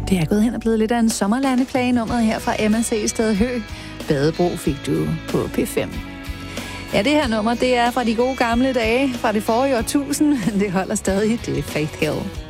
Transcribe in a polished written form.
Det er gået hen og blevet lidt af en sommerlandeplage, nummeret her fra MSC Sted Hø. Badebro fik du på P5. Ja, det her nummer, det er fra de gode gamle dage, fra det forrige årtusind. Det holder stadig, det er Faith Hill.